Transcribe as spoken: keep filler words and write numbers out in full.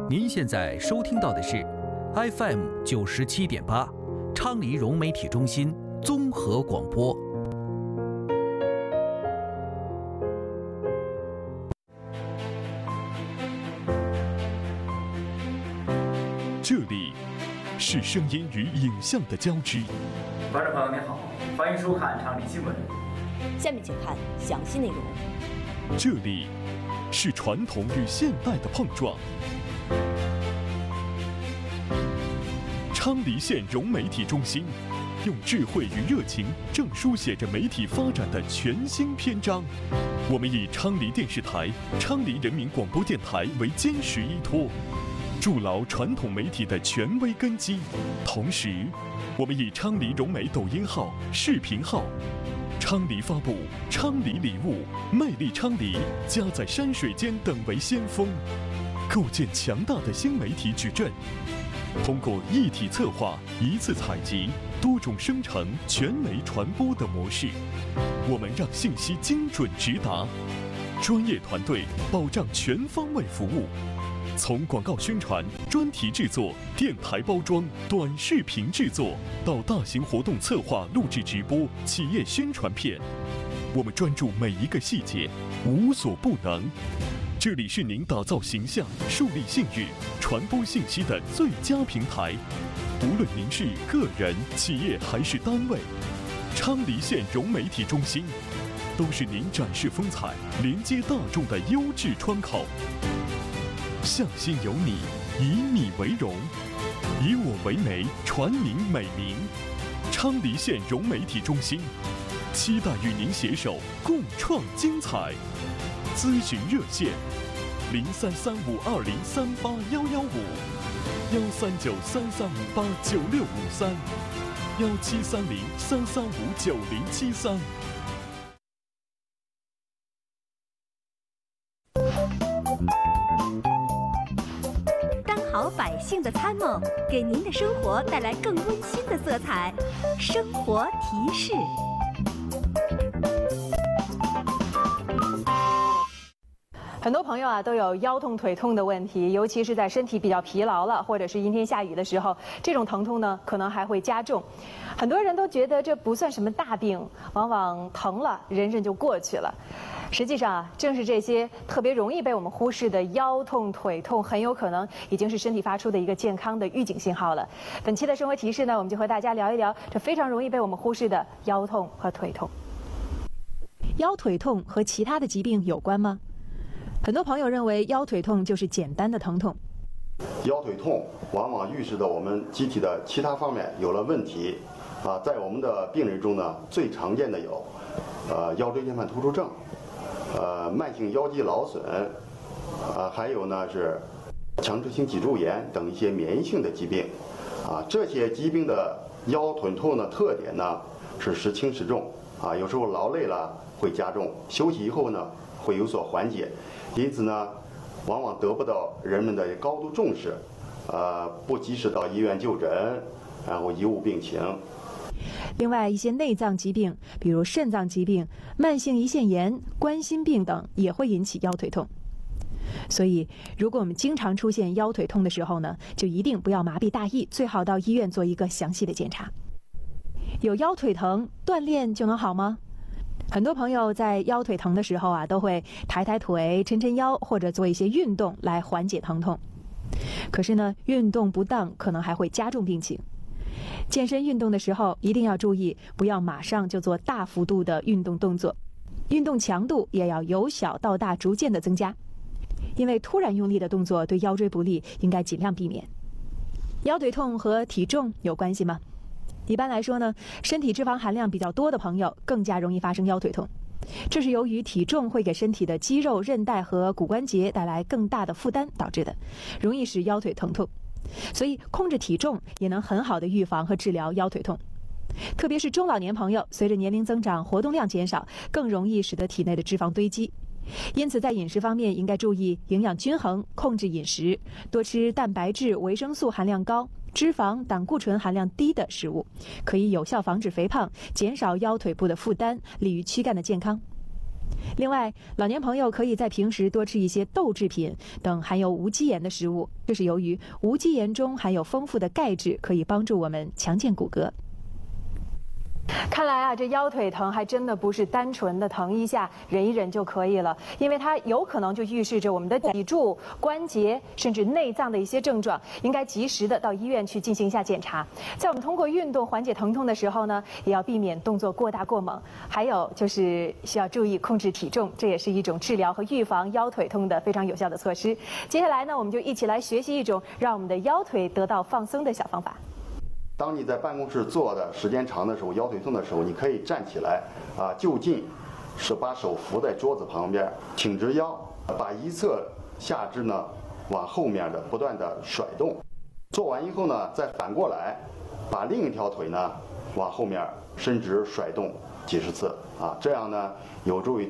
您现在收听到的是 F M 九十七点八，昌黎融媒体中心综合广播。 这里是声音与影像的交织。 观众朋友您好，欢迎收看昌黎新闻。 下面请看详细内容。 这里是传统与现代的碰撞。昌黎县融媒体中心用智慧与热情，正书写着媒体发展的全新篇章。我们以昌黎电视台、昌黎人民广播电台为坚实依托，筑牢传统媒体的权威根基。同时，我们以昌黎融媒抖音号、视频号、昌黎发布、昌黎礼物、魅力昌黎、家在山水间等为先锋，构建强大的新媒体矩阵。通过一体策划、一次采集、多种生成、全媒传播的模式，我们让信息精准直达，专业团队保障全方位服务。从广告宣传、专题制作、电台包装、短视频制作，到大型活动策划、录制直播、企业宣传片，我们专注每一个细节，无所不能。这里是您打造形象、树立信誉、传播信息的最佳平台。无论您是个人、企业还是单位，昌黎县融媒体中心都是您展示风采、连接大众的优质窗口。向心有你，以你为荣，以我为媒，传您美名。昌黎县融媒体中心，期待与您携手共创精彩。咨询热线：零三三五二零三八幺幺五，幺三九三三五八九六五三，幺七三零三三五九零七三。 当好百姓的参谋，给您的生活带来更温馨的色彩。生活提示。 很多朋友啊都有腰痛腿痛的问题，尤其是在身体比较疲劳了，或者是阴天下雨的时候，这种疼痛呢可能还会加重。很多人都觉得这不算什么大病，往往疼了忍忍就过去了。实际上啊，正是这些特别容易被我们忽视的腰痛腿痛，很有可能已经是身体发出的一个健康的预警信号了。本期的生活提示呢，我们就和大家聊一聊这非常容易被我们忽视的腰痛和腿痛。腰腿痛和其他的疾病有关吗？很多朋友认为腰腿痛就是简单的疼痛。 腰腿痛往往预示着我们机体的其他方面有了问题啊，在我们的病人中呢，最常见的有呃腰椎间盘突出症、呃慢性腰肌劳损，啊还有呢是强直性脊柱炎等一些免疫性的疾病啊。这些疾病的腰腿痛的特点呢是时轻时重啊，有时候劳累了会加重，休息以后呢会有所缓解。因此呢，往往得不到人们的高度重视，呃，不及时到医院就诊，然后贻误病情。 另外，一些内脏疾病，比如肾脏疾病、慢性胰腺炎、冠心病等，也会引起腰腿痛。所以，如果我们经常出现腰腿痛的时候呢，就一定不要麻痹大意，最好到医院做一个详细的检查。有腰腿疼，锻炼就能好吗？很多朋友在腰腿疼的时候啊，都会抬抬腿、抻抻腰，或者做一些运动来缓解疼痛。可是呢，运动不当可能还会加重病情。健身运动的时候一定要注意，不要马上就做大幅度的运动动作，运动强度也要由小到大逐渐的增加，因为突然用力的动作对腰椎不利，应该尽量避免。腰腿痛和体重有关系吗？一般来说呢，身体脂肪含量比较多的朋友更加容易发生腰腿痛，这是由于体重会给身体的肌肉、韧带和骨关节带来更大的负担导致的，容易使腰腿疼痛。所以控制体重也能很好的预防和治疗腰腿痛。特别是中老年朋友，随着年龄增长，活动量减少，更容易使得体内的脂肪堆积。因此在饮食方面应该注意营养均衡，控制饮食，多吃蛋白质、维生素含量高、脂肪、胆固醇含量低的食物，可以有效防止肥胖，减少腰腿部的负担，利于躯干的健康。 另外，老年朋友可以在平时多吃一些豆制品等含有无机盐的食物，这是由于无机盐中含有丰富的钙质，可以帮助我们强健骨骼。看来啊，这腰腿疼还真的不是单纯的疼一下、忍一忍就可以了，因为它有可能就预示着我们的脊柱、关节甚至内脏的一些症状，应该及时的到医院去进行一下检查。在我们通过运动缓解疼痛的时候呢，也要避免动作过大过猛，还有就是需要注意控制体重，这也是一种治疗和预防腰腿痛的非常有效的措施。接下来呢，我们就一起来学习一种让我们的腰腿得到放松的小方法。 当你在办公室坐的时间长的时候，腰腿痛的时候，你可以站起来，啊，就近是把手扶在桌子旁边，挺直腰，把一侧下肢呢往后面的不断的甩动。做完以后呢，再反过来，把另一条腿呢往后面伸直甩动几十次，啊，这样呢有助于